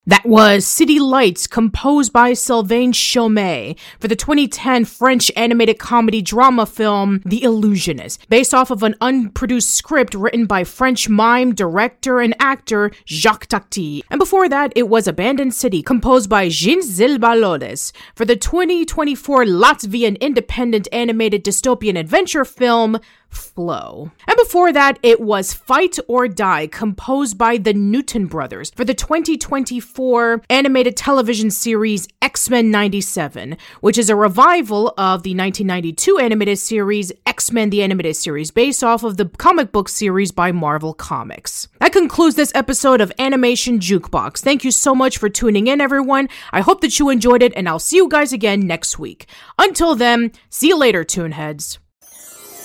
That was City Lights, composed by Sylvain Chomet for the 2010 French animated comedy drama film The Illusionist, based off of an unproduced script written by French mime, director, and actor Jacques Tati. And before that, it was Abandoned City, composed by Jean Zilbalodis for the 2024 Latvian independent animated dystopian adventure film Flow. And before that, it was Fight or Die, composed by the Newton Brothers for the 2024 animated television series X-Men 97, which is a revival of the 1992 animated series X-Men the Animated Series, based off of the comic book series by Marvel Comics. That concludes this episode of Animation Jukebox. Thank you so much for tuning in, everyone. I hope that you enjoyed it, and I'll see you guys again next week. Until then, see you later, Toonheads.